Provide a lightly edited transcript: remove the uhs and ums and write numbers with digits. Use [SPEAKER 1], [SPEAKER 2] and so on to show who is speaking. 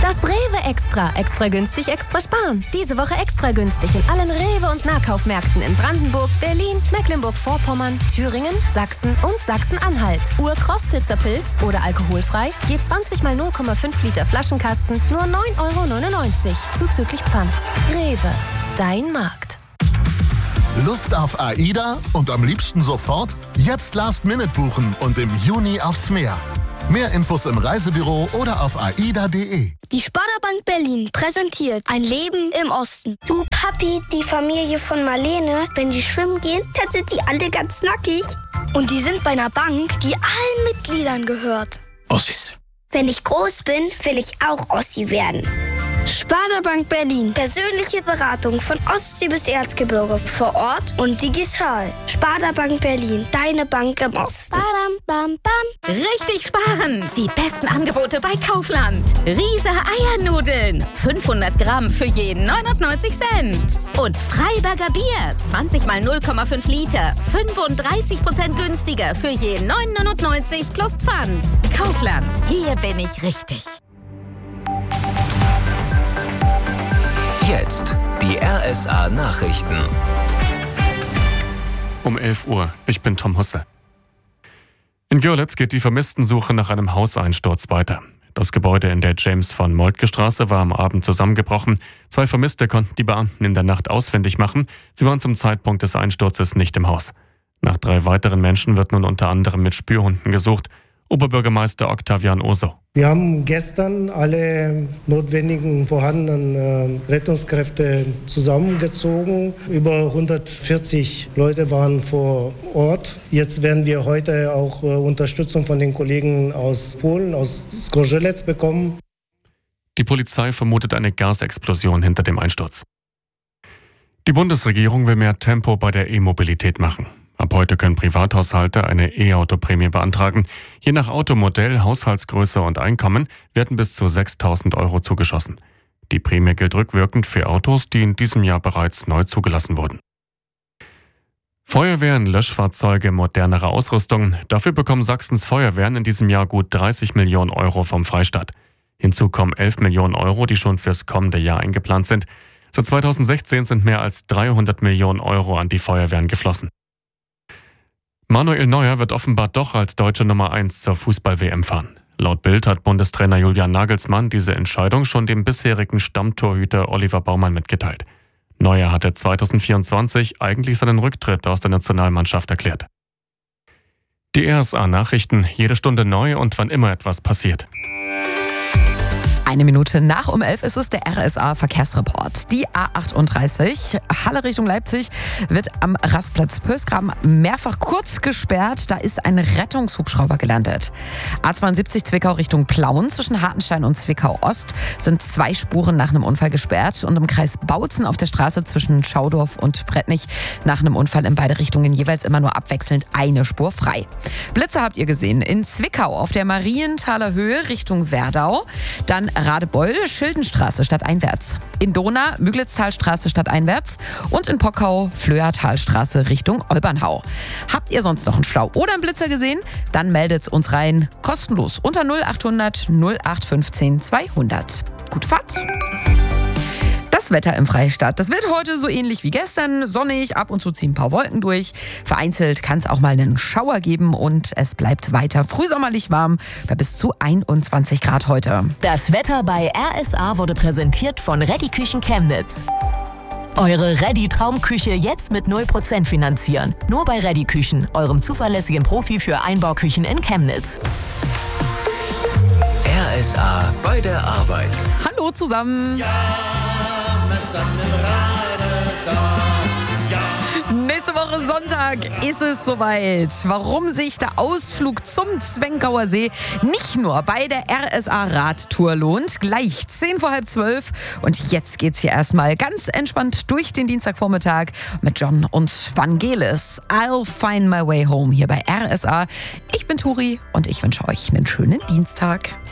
[SPEAKER 1] Das Rewe Extra. Extra günstig, extra sparen. Diese Woche extra günstig in allen Rewe- und Nahkaufmärkten in Brandenburg, Berlin, Mecklenburg-Vorpommern, Thüringen, Sachsen und Sachsen-Anhalt. Urkostitzer Pilz oder alkoholfrei, je 20 mal 0,5 Liter Flaschenkasten, nur 9,99 € zuzüglich Pfand. Rewe, dein Markt.
[SPEAKER 2] Lust auf AIDA und am liebsten sofort? Jetzt Last Minute buchen und im Juni aufs Meer. Mehr Infos im Reisebüro oder auf aida.de.
[SPEAKER 3] Die Sparda-Bank Berlin präsentiert ein Leben im Osten. Du Papi, die Familie von Marlene, wenn die schwimmen gehen, dann sind die alle ganz nackig. Und die sind bei einer Bank, die allen Mitgliedern gehört.
[SPEAKER 4] Ossis.
[SPEAKER 3] Wenn ich groß bin, will ich auch Ossi werden. Sparda Bank Berlin. Persönliche Beratung von Ostsee bis Erzgebirge. Vor Ort und digital. Sparda Bank Berlin. Deine Bank im Osten. Badam, bam, bam.
[SPEAKER 5] Richtig sparen. Die besten Angebote bei Kaufland. Riese Eiernudeln. 500 Gramm für jeden 99 Cent. Und Freiberger Bier. 20 mal 0,5 Liter. 35% günstiger für jeden 9,99 plus Pfand. Kaufland. Hier bin ich richtig.
[SPEAKER 6] Jetzt die RSA-Nachrichten.
[SPEAKER 7] Um 11 Uhr. Ich bin Tom Husse. In Görlitz geht die Vermisstensuche nach einem Hauseinsturz weiter. Das Gebäude in der James-von-Moltke-Straße war am Abend zusammengebrochen. 2 Vermisste konnten die Beamten in der Nacht ausfindig machen. Sie waren zum Zeitpunkt des Einsturzes nicht im Haus. Nach 3 weiteren Menschen wird nun unter anderem mit Spürhunden gesucht. Oberbürgermeister Octavian Oso.
[SPEAKER 8] Wir haben gestern alle notwendigen vorhandenen Rettungskräfte zusammengezogen. Über 140 Leute waren vor Ort. Jetzt werden wir heute auch Unterstützung von den Kollegen aus Polen, aus Zgorzelec bekommen.
[SPEAKER 7] Die Polizei vermutet eine Gasexplosion hinter dem Einsturz. Die Bundesregierung will mehr Tempo bei der E-Mobilität machen. Ab heute können Privathaushalte eine E-Auto-Prämie beantragen. Je nach Automodell, Haushaltsgröße und Einkommen werden bis zu 6.000 € zugeschossen. Die Prämie gilt rückwirkend für Autos, die in diesem Jahr bereits neu zugelassen wurden. Feuerwehren, Löschfahrzeuge, modernere Ausrüstung. Dafür bekommen Sachsens Feuerwehren in diesem Jahr gut 30 Millionen € vom Freistaat. Hinzu kommen 11 Millionen €, die schon fürs kommende Jahr eingeplant sind. Seit 2016 sind mehr als 300 Millionen € an die Feuerwehren geflossen. Manuel Neuer wird offenbar doch als deutsche Nummer 1 zur Fußball-WM fahren. Laut Bild hat Bundestrainer Julian Nagelsmann diese Entscheidung schon dem bisherigen Stammtorhüter Oliver Baumann mitgeteilt. Neuer hatte 2024 eigentlich seinen Rücktritt aus der Nationalmannschaft erklärt. Die RSA-Nachrichten, jede Stunde neu und wann immer etwas passiert.
[SPEAKER 9] 1 Minute nach um 11 ist es der RSA-Verkehrsreport. Die A38 Halle Richtung Leipzig wird am Rastplatz Pösgraben mehrfach kurz gesperrt. Da ist ein Rettungshubschrauber gelandet. A72 Zwickau Richtung Plauen zwischen Hartenstein und Zwickau Ost sind 2 Spuren nach einem Unfall gesperrt. Und im Kreis Bautzen auf der Straße zwischen Schaudorf und Brettnich nach einem Unfall in beide Richtungen jeweils immer nur abwechselnd eine Spur frei. Blitze habt ihr gesehen. In Zwickau auf der Marienthaler Höhe Richtung Werdau. Dann Radebeul, Schildenstraße stadteinwärts. In Dohna, Müglitztalstraße stadteinwärts. Und in Pockau, Flöhertalstraße Richtung Olbernhau. Habt ihr sonst noch einen Stau oder einen Blitzer gesehen? Dann meldet's uns rein. Kostenlos unter 0800 0815 200. Gute Fahrt! Das Wetter im Freistaat. Das wird heute so ähnlich wie gestern. Sonnig, ab und zu ziehen ein paar Wolken durch. Vereinzelt kann es auch mal einen Schauer geben und es bleibt weiter frühsommerlich warm bei bis zu 21 Grad heute.
[SPEAKER 10] Das Wetter bei RSA wurde präsentiert von Reddy Küchen Chemnitz. Eure Reddy Traumküche jetzt mit 0% finanzieren. Nur bei Reddy Küchen, eurem zuverlässigen Profi für Einbauküchen in Chemnitz.
[SPEAKER 6] RSA bei der Arbeit.
[SPEAKER 9] Hallo zusammen. Nächste Woche Sonntag ist es soweit. Warum sich der Ausflug zum Zwenkauer See nicht nur bei der RSA-Radtour lohnt. Gleich 10:10. Und jetzt geht's hier erstmal ganz entspannt durch den Dienstagvormittag mit John und Vangelis. I'll find my way home hier bei RSA. Ich bin Turi und ich wünsche euch einen schönen Dienstag.